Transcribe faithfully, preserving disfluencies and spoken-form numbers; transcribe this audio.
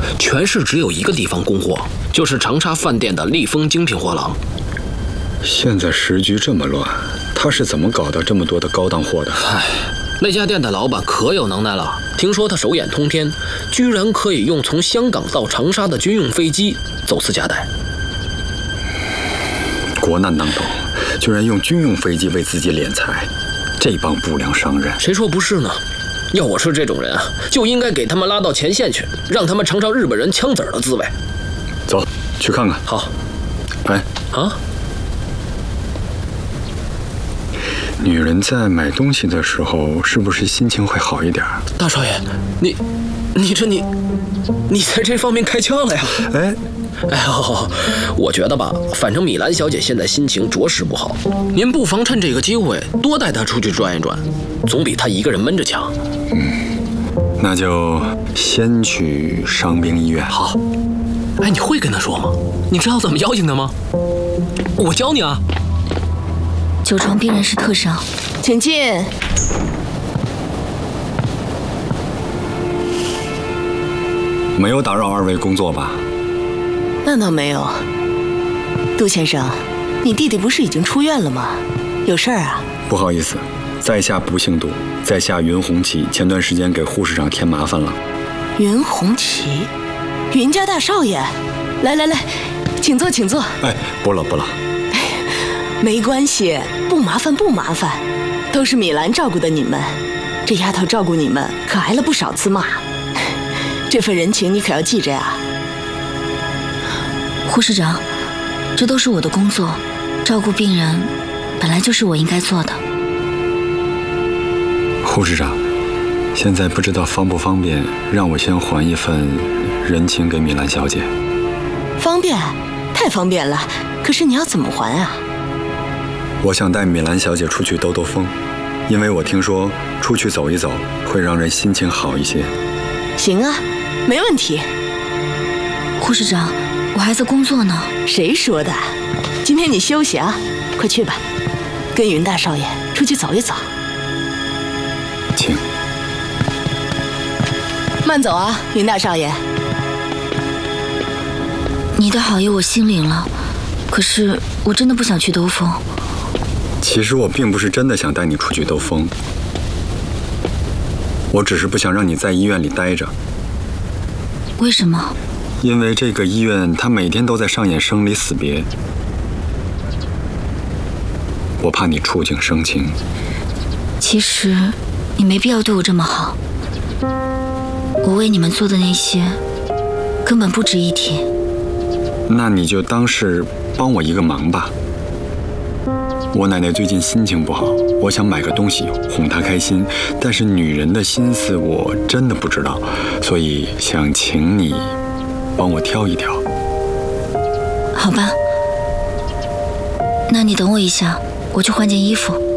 全市只有一个地方供货，就是长沙饭店的立丰精品货郎。 现在时局这么乱，他是怎么搞到这么多的高档货的？ 唉，那家店的老板可有能耐了，听说他手眼通天，居然可以用从香港到长沙的军用飞机走私夹带。 国难当头，居然用军用飞机为自己敛财，这帮不良商人， 谁说不是呢？要我是这种人啊，就应该给他们拉到前线去，让他们尝尝日本人枪子儿的滋味。 走，去看看。 好。 哎， 啊？ 女人在买东西的时候，是不是心情会好一点？ 大少爷，你，你这你，你在这方面开窍了呀？ 哎。 哎呦，我觉得吧，反正米兰小姐现在心情着实不好，您不妨趁这个机会多带她出去转一转，总比她一个人闷着强。 嗯，那就先去伤兵医院。 好。哎，你会跟她说吗？你知道怎么邀请她吗？我教你啊。 九床病人是特伤， 请进。 没有打扰二位工作吧？ 那倒没有。杜先生，你弟弟不是已经出院了吗？有事儿啊？ 不好意思，在下不姓杜，在下云红旗，前段时间给护士长添麻烦了。 云红旗，云家大少爷，来来来，请坐请坐。 哎，不了不了。 没关系，不麻烦不麻烦，都是米兰照顾的你们，这丫头照顾你们可挨了不少次骂，这份人情你可要记着呀。 护士长，这都是我的工作，照顾病人本来就是我应该做的。 护士长，现在不知道方不方便让我先还一份人情给米兰小姐？ 方便，太方便了。可是你要怎么还啊？ 我想带米兰小姐出去兜兜风，因为我听说出去走一走会让人心情好一些。 行啊，没问题。 护士长，我还在工作呢。 谁说的？今天你休息啊，快去吧，跟云大少爷出去走一走。 请。 慢走啊，云大少爷。 你的好意我心领了，可是我真的不想去兜风。 其实我并不是真的想带你出去兜风，我只是不想让你在医院里待着。 为什么？ 因为这个医院它每天都在上演生离死别，我怕你触景生情。 其实你没必要对我这么好，我为你们做的那些根本不值一提。 那你就当是帮我一个忙吧。我奶奶最近心情不好，我想买个东西哄她开心，但是女人的心思我真的不知道，所以想请你帮我挑一挑。 好吧，那你等我一下，我去换件衣服。